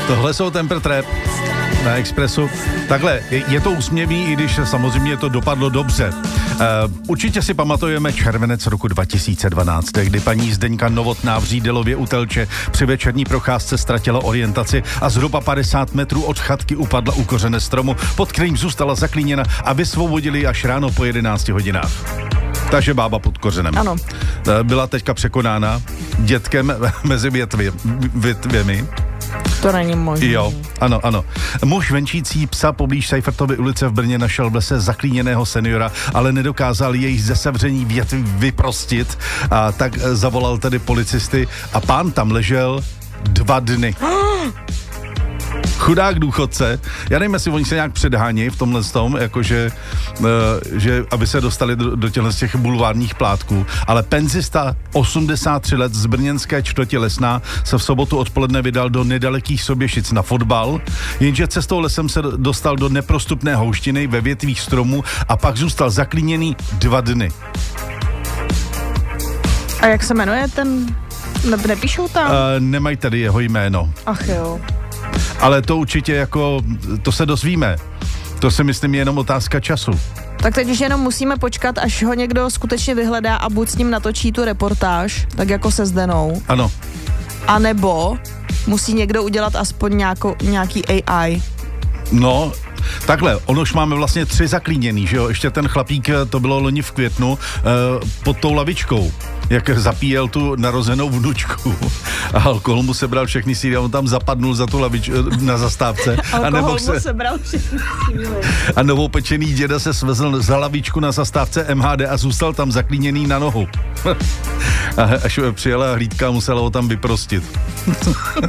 Tohle jsou Temper Trap na Expressu. Takhle, je to úsměvný, i když samozřejmě to dopadlo dobře. Určitě si pamatujeme červenec roku 2012, kdy paní Zdeňka Novotná v Řídelově u Telče při večerní procházce ztratila orientaci a zhruba 50 metrů od chatky upadla u kořene stromu, pod kterým zůstala zaklíněna a vysvobodili až ráno po 11 hodinách. Takže bába pod kořenem. Ano. Byla teďka překonána dětkem mezi větvěmi. To není možné. Jo, ano. Muž venčící psa poblíž Seifertovy ulice v Brně našel v lese zaklíněného seniora, ale nedokázal jej ze sevření větví vyprostit, a tak zavolal tedy policisty a pán tam ležel 2 dny. Chudák důchodce. Já nevím, jestli oni se nějak předhánějí v tomhle tom, jakože, že aby se dostali do těch bulvárních plátků, ale penzista 83 let z brněnské čtvrti Lesná se v sobotu odpoledne vydal do nedalekých Soběšic na fotbal, jenže cestou lesem se dostal do neprostupné houštiny ve větvích stromů a pak zůstal zaklíněný 2 dny. A jak se jmenuje ten? Nepíšou tam? Nemají tady jeho jméno. Ach jo. Ale to určitě to se dozvíme. To si myslím je jenom otázka času. Tak teď už jenom musíme počkat, až ho někdo skutečně vyhledá a buď s ním natočí tu reportáž, tak jako se Zdenou. Ano. A nebo musí někdo udělat aspoň nějaký AI. No, takhle, ono už máme vlastně 3 zaklíněný, že jo? Ještě ten chlapík, to bylo loni v květnu, pod tou lavičkou, jak zapíjel tu narozenou vnučku. A alkohol mu sebral všechny síly a on tam zapadnul za tu lavičku na zastávce. Alkohol mu sebral všechny síly. A novopečený děda se svezl za lavičku na zastávce MHD a zůstal tam zaklíněný na nohu. A až přijela hlídka, musela ho tam vyprostit.